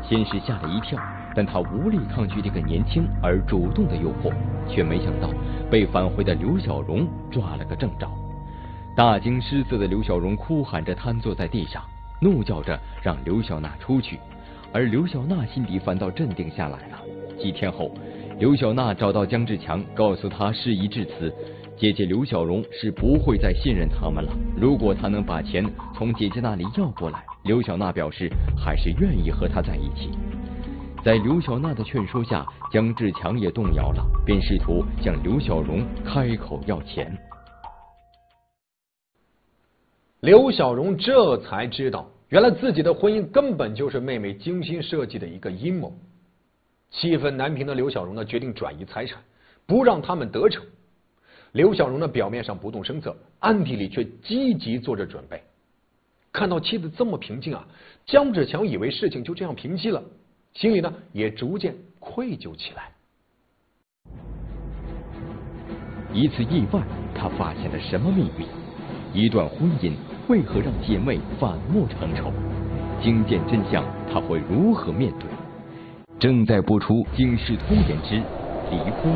先是吓了一跳，但她无力抗拒这个年轻而主动的诱惑，却没想到被返回的刘小荣抓了个正着。大惊失色的刘小荣哭喊着瘫坐在地上，怒叫着让刘小娜出去，而刘小娜心底反倒镇定下来了。几天后，刘小娜找到姜志强，告诉他事已至此，姐姐刘小荣是不会再信任他们了。如果他能把钱从姐姐那里要过来，刘小娜表示还是愿意和他在一起。在刘小娜的劝说下，姜志强也动摇了，便试图向刘小荣开口要钱。 刘小荣这才知道，原来自己的婚姻根本就是妹妹精心设计的一个阴谋。气愤难平的刘小荣呢，决定转移财产，不让他们得逞。刘小荣呢，表面上不动声色，暗地里却积极做着准备。看到妻子这么平静啊，姜志强以为事情就这样平息了，心里呢也逐渐愧疚起来。 一次意外，他发现了什么秘密？一段婚姻为何让姐妹反目成仇？惊见真相，他会如何面对？正在播出《警世通言之离婚》。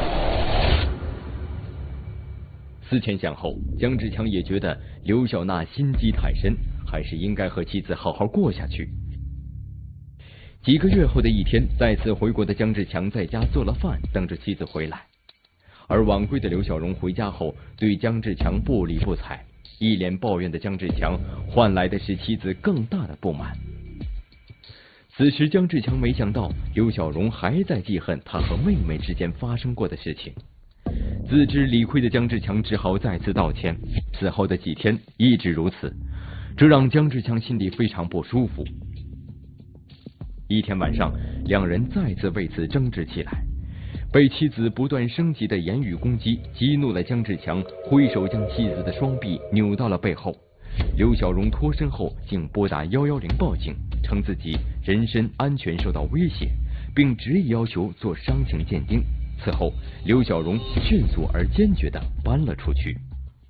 思前想后，姜志强也觉得刘小娜心机太深，还是应该和妻子好好过下去。几个月后的一天，再次回国的姜志强在家做了饭，等着妻子回来。而晚归的刘小荣回家后，对姜志强不理不睬，一脸抱怨的姜志强换来的是妻子更大的不满。此时姜志强没想到刘小荣还在记恨他和妹妹之间发生过的事情，自知理亏的姜志强只好再次道歉。此后的几天一直如此，这让姜志强心里非常不舒服。一天晚上，两人再次为此争执起来。被妻子不断升级的言语攻击激怒了姜志强，挥手将妻子的双臂扭到了背后。刘小荣脱身后竟拨打110报警，称自己人身安全受到威胁，并执意要求做伤情鉴定。此后，刘小荣迅速而坚决地搬了出去。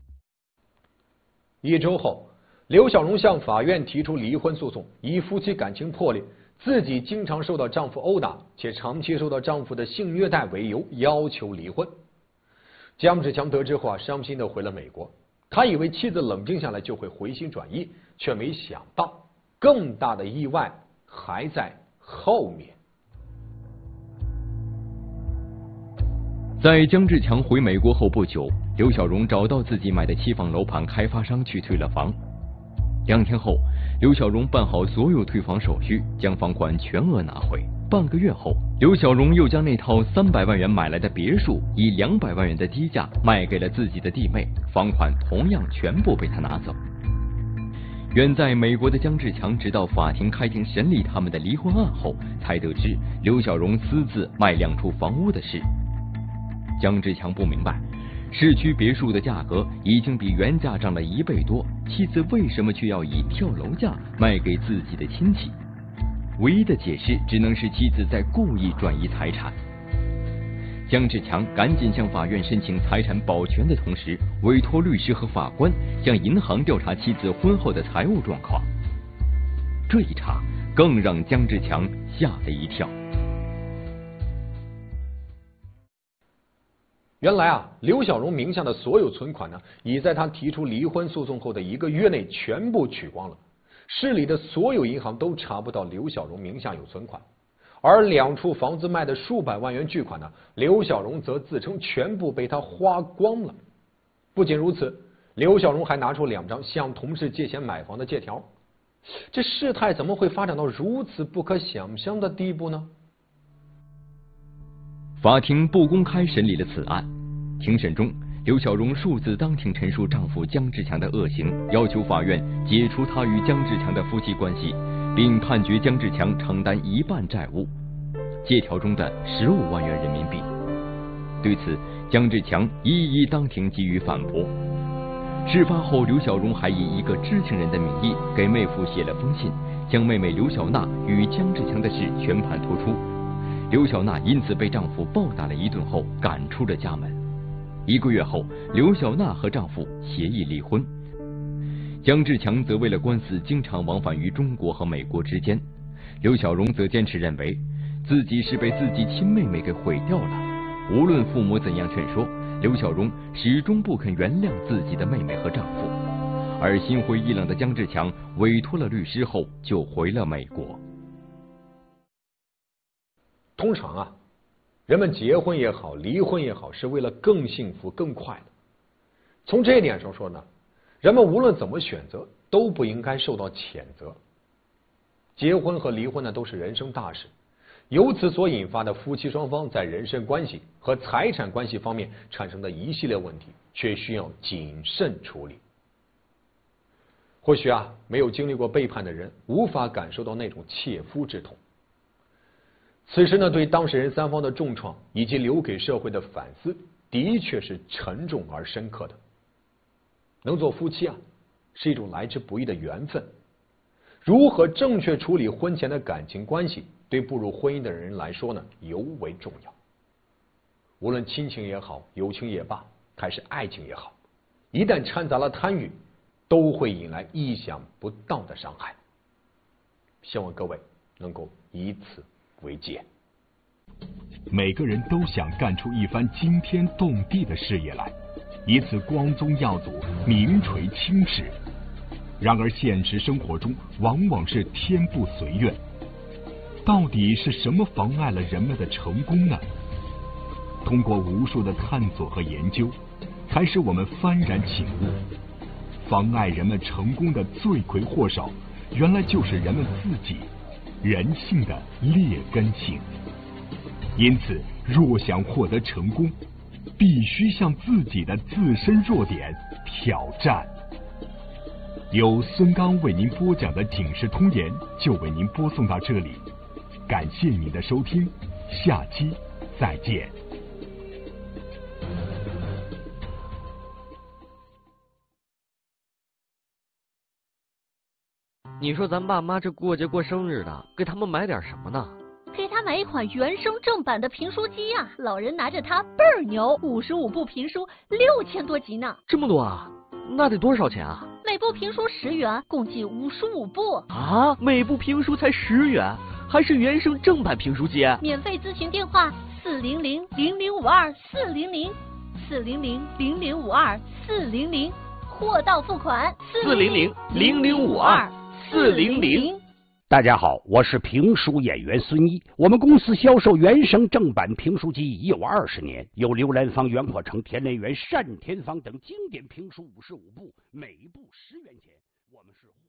1周后，刘小荣向法院提出离婚诉讼，以夫妻感情破裂，自己经常受到丈夫殴打，且长期受到丈夫的性虐待为由，要求离婚。姜志强得知后伤心地回了美国。他以为妻子冷静下来就会回心转意，却没想到更大的意外还在后面。 在姜志强回美国后不久，刘小荣找到自己买的7房楼盘开发商去退了房。2天后，刘小荣办好所有退房手续，将房款全额拿回。半个月后，刘小荣又将那套300万元买来的别墅以200万元的低价卖给了自己的弟妹，房款同样全部被他拿走。远在美国的姜志强直到法庭开庭审理他们的离婚案后，才得知刘小荣私自卖2处房屋的事。姜志强不明白，市区别墅的价格已经比原价涨了1倍多，妻子为什么却要以跳楼价卖给自己的亲戚？唯一的解释只能是妻子在故意转移财产。姜志强赶紧向法院申请财产保全的同时，委托律师和法官向银行调查妻子婚后的财务状况。这一查更让姜志强吓了一跳。 原来刘小荣名下的所有存款呢，已在他提出离婚诉讼后的1个月内全部取光了。市里的所有银行都查不到刘小荣名下有存款，而2处房子卖的数百万元巨款呢，刘小荣则自称全部被他花光了。不仅如此，刘小荣还拿出2张向同事借钱买房的借条。这事态怎么会发展到如此不可想象的地步呢？ 法庭不公开审理了此案。庭审中，刘小荣数次当庭陈述丈夫姜志强的恶行，要求法院解除他与姜志强的夫妻关系，并判决姜志强承担1半债务，借条中的15万元人民币。对此，姜志强一一当庭给予反驳。事发后，刘小荣还以一个知情人的名义给妹夫写了封信，将妹妹刘小娜与姜志强的事全盘托出。刘小娜因此被丈夫暴打了1顿后赶出了家门。1个月后，刘小娜和丈夫协议离婚。姜志强则为了官司经常往返于中国和美国之间。 刘小荣则坚持认为自己是被自己亲妹妹给毁掉了。无论父母怎样劝说，刘小荣始终不肯原谅自己的妹妹和丈夫。而心灰意冷的姜志强委托了律师后就回了美国。 通常啊，人们结婚也好，离婚也好，是为了更幸福、更快乐。从这一点上说呢，人们无论怎么选择，都不应该受到谴责。结婚和离婚呢，都是人生大事，由此所引发的夫妻双方在人身关系和财产关系方面产生的一系列问题，却需要谨慎处理。或许啊，没有经历过背叛的人无法感受到那种切肤之痛。此时呢，对当事人三方的重创以及留给社会的反思，的确是沉重而深刻的。能做夫妻啊，是一种来之不易的缘分。如何正确处理婚前的感情关系，对步入婚姻的人来说呢，尤为重要。无论亲情也好，友情也罢，还是爱情也好，一旦掺杂了贪欲，都会引来意想不到的伤害。希望各位能够以此为戒。 每个人都想干出一番惊天动地的事业来，以此光宗耀祖、名垂青史。然而现实生活中往往是天不随愿。到底是什么妨碍了人们的成功呢？通过无数的探索和研究，才使我们幡然醒悟，妨碍人们成功的罪魁祸首，原来就是人们自己，人性的劣根性。因此，若想获得成功，必须向自己的自身弱点挑战。由孙刚为您播讲的《警世通言》就为您播送到这里，感谢您的收听，下期再见。 你说咱爸妈这过节过生日的，给他们买点什么呢？ 给他买一款原声正版的评书机啊，老人拿着它倍儿牛，55部评书6000多集呢。 这么多啊？那得多少钱啊？ 每部评书10元，共计55部。 啊，每部评书才10元，还是原声正版评书机？ 免费咨询电话400-0052-400，400-0052-400，货到付款 400-0052-400。 大家好，我是评书演员孙一。我们公司销售原声正版评书机已有20年，有刘兰芳、袁阔成、田连元、单田芳等经典评书55部，每部10元钱。我们是